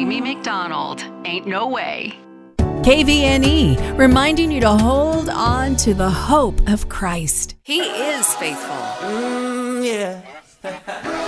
Amy McDonald. Ain't no way. KVNE, reminding you to hold on to the hope of Christ. He is faithful. Yeah.